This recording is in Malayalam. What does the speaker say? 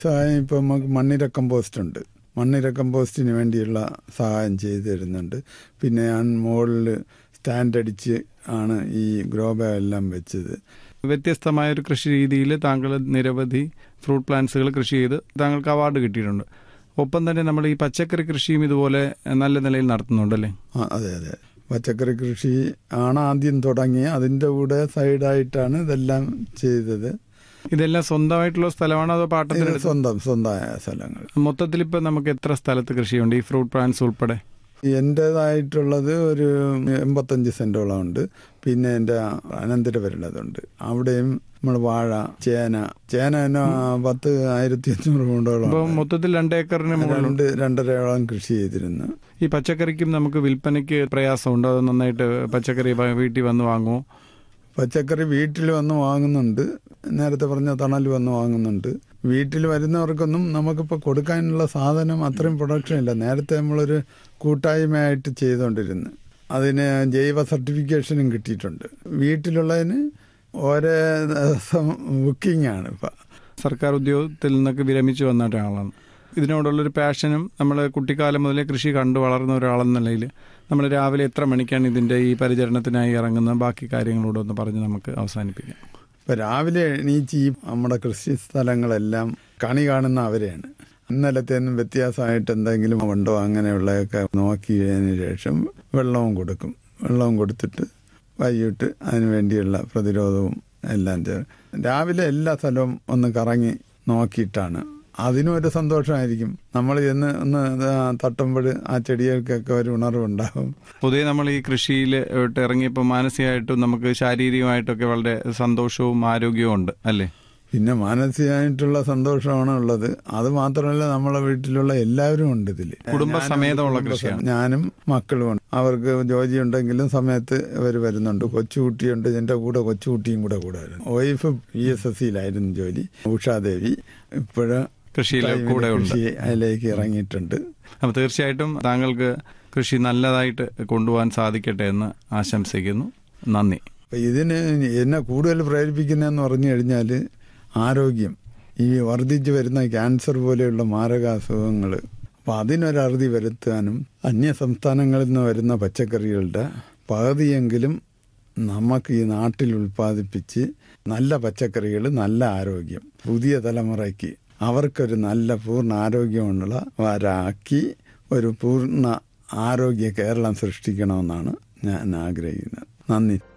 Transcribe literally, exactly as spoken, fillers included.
സഹായം ഇപ്പം നമുക്ക് മണ്ണിര കമ്പോസ്റ്റ് ഉണ്ട്. മണ്ണിര കമ്പോസ്റ്റിന് വേണ്ടിയുള്ള സഹായം ചെയ്തു തരുന്നുണ്ട്. പിന്നെ ഞാൻ മുകളിൽ സ്റ്റാൻഡ് അടിച്ച് ആണ് ഈ ഗ്രോ ബാഗ് എല്ലാം വെച്ചത്. വ്യത്യസ്തമായ ഒരു കൃഷി രീതിയിൽ താങ്കൾ നിരവധി ഫ്രൂട്ട് പ്ലാന്റ്സുകൾ കൃഷി ചെയ്ത് താങ്കൾക്ക് അവാർഡ് കിട്ടിയിട്ടുണ്ട്. ഒപ്പം തന്നെ നമ്മൾ ഈ പച്ചക്കറി കൃഷിയും ഇതുപോലെ നല്ല നിലയിൽ നടത്തുന്നുണ്ടല്ലേ? ആ അതെ അതെ പച്ചക്കറി കൃഷി ആണ് ആദ്യം തുടങ്ങി. അതിൻ്റെ കൂടെ സൈഡായിട്ടാണ് ഇതെല്ലാം ചെയ്തത്. ഇതെല്ലാം സ്വന്തമായിട്ടുള്ള സ്ഥലമാണോ അതോ പാട്ടത്തിന്? സ്വന്തം സ്വന്തമായ സ്ഥലങ്ങൾ. മൊത്തത്തിൽ ഇപ്പം നമുക്ക് എത്ര സ്ഥലത്ത് കൃഷിയുണ്ട് ഈ ഫ്രൂട്ട് പ്ലാന്റ്സ് ഉൾപ്പെടെ? എൻ്റേതായിട്ടുള്ളത് ഒരു എൺപത്തഞ്ച് സെൻറ്റോളം ഉണ്ട്. പിന്നെ എൻ്റെ അനന്തരവരുള്ളതുണ്ട്. അവിടെയും നമ്മൾ വാഴ, ചേന ചേന തന്നെ പത്ത് ആയിരത്തി അഞ്ഞൂറ് കൊണ്ടോളം. മൊത്തത്തിൽ രണ്ട് ഏക്കറിന് രണ്ട് രണ്ടരയോളം കൃഷി ചെയ്തിരുന്നു. ഈ പച്ചക്കറിക്കും നമുക്ക് വിൽപ്പനയ്ക്ക് പ്രയാസമുണ്ടോ? അത് നന്നായിട്ട് പച്ചക്കറി വീട്ടിൽ വന്ന് വാങ്ങുമോ? പച്ചക്കറി വീട്ടിൽ വന്ന് വാങ്ങുന്നുണ്ട്. നേരത്തെ പറഞ്ഞ തണൽ വന്ന് വാങ്ങുന്നുണ്ട്. വീട്ടിൽ വരുന്നവർക്കൊന്നും നമുക്കിപ്പോൾ കൊടുക്കാനുള്ള സാധനം അത്രയും പ്രൊഡക്ഷൻ ഇല്ല. നേരത്തെ നമ്മളൊരു കൂട്ടായ്മയായിട്ട് ചെയ്തുകൊണ്ടിരുന്നു. അതിന് ജൈവ സർട്ടിഫിക്കേഷനും കിട്ടിയിട്ടുണ്ട്. വീട്ടിലുള്ളതിന് ഓരോ ദിവസം ബുക്കിംഗ് ആണ്. ഇപ്പം സർക്കാർ ഉദ്യോഗത്തിൽ നിന്നൊക്കെ വിരമിച്ച് വന്ന ഒരാളാണ്. ഇതിനോടുള്ളൊരു പാഷനും നമ്മൾ കുട്ടിക്കാലം മുതലേ കൃഷി കണ്ടു വളർന്ന ഒരാളെന്ന നിലയിൽ നമ്മൾ രാവിലെ എത്ര മണിക്കാണ് ഇതിൻ്റെ ഈ പരിചരണത്തിനായി ഇറങ്ങുന്ന ബാക്കി കാര്യങ്ങളോടൊന്ന് പറഞ്ഞ് നമുക്ക് അവസാനിപ്പിക്കാം. ഇപ്പം രാവിലെ എണീച്ച് ഈ നമ്മുടെ കൃഷി സ്ഥലങ്ങളെല്ലാം കണി കാണുന്ന അവരെയാണ്. ഇന്നലത്തേനും വ്യത്യാസമായിട്ട് എന്തെങ്കിലും ഉണ്ടോ അങ്ങനെയുള്ളതൊക്കെ നോക്കിയതിന് ശേഷം വെള്ളവും കൊടുക്കും. വെള്ളവും കൊടുത്തിട്ട് വൈകിട്ട് അതിന് വേണ്ടിയുള്ള പ്രതിരോധവും എല്ലാം ചെയ്യും. രാവിലെ എല്ലാ സ്ഥലവും ഒന്ന് കറങ്ങി നോക്കിയിട്ടാണ്. അതിനും ഒരു സന്തോഷമായിരിക്കും. നമ്മൾ ചെന്ന് ഒന്ന് തട്ടുമ്പോൾ ആ ചെടികൾക്കൊക്കെ ഒരു ഉണർവുണ്ടാകും. പൊതുവെ നമ്മൾ ഈ കൃഷിയിൽ ഇറങ്ങിയപ്പോൾ മാനസികമായിട്ടും നമുക്ക് ശാരീരികമായിട്ടൊക്കെ വളരെ സന്തോഷവും ആരോഗ്യവും ഉണ്ട് അല്ലേ? പിന്നെ മാനസികമായിട്ടുള്ള സന്തോഷമാണ് ഉള്ളത്. അത് മാത്രമല്ല നമ്മളെ വീട്ടിലുള്ള എല്ലാവരും ഉണ്ട് ഇതിൽ. കുടുംബസമേതമുള്ള കൃഷിയാണ്. ഞാനും മക്കളും ഉണ്ട്. അവർക്ക് ജോലി ഉണ്ടെങ്കിലും സമയത്ത് ഇവർ വരുന്നുണ്ട്. കൊച്ചുകുട്ടിയുണ്ട്, എൻ്റെ കൂടെ കൊച്ചുകുട്ടിയും കൂടെ കൂടെ വരുന്നു. വൈഫ് പി എസ് എസ് സിയിലായിരുന്നു ജോലി, ഉഷാദേവി. ഇപ്പോഴും കൃഷിയിലെ കൂടെ കൃഷി അതിലേക്ക് ഇറങ്ങിയിട്ടുണ്ട്. അപ്പോൾ തീർച്ചയായിട്ടും താങ്കൾക്ക് കൃഷി നല്ലതായിട്ട് കൊണ്ടുപോകാൻ സാധിക്കട്ടെ എന്ന് ആശംസിക്കുന്നു. നന്ദി. അപ്പം ഇതിന് എന്നെ കൂടുതൽ പ്രേരിപ്പിക്കുന്നതെന്ന് പറഞ്ഞു കഴിഞ്ഞാൽ ആരോഗ്യം. ഈ വർദ്ധിച്ചു വരുന്ന ക്യാൻസർ പോലെയുള്ള മാരകാസുഖങ്ങൾ, അപ്പോൾ അതിനൊരറുതി വരുത്താനും അന്യ സംസ്ഥാനങ്ങളിൽ നിന്ന് വരുന്ന പച്ചക്കറികളുടെ പകുതിയെങ്കിലും നമുക്ക് ഈ നാട്ടിൽ ഉൽപ്പാദിപ്പിച്ച് നല്ല പച്ചക്കറികൾ, നല്ല ആരോഗ്യം പുതിയ തലമുറയ്ക്ക് അവർക്കൊരു നല്ല പൂർണ്ണ ആരോഗ്യമുള്ളവരാക്കി ഒരു പൂർണ്ണ ആരോഗ്യ കേരളം സൃഷ്ടിക്കണമെന്നാണ് ഞാൻ ആഗ്രഹിക്കുന്നത്. നന്ദി.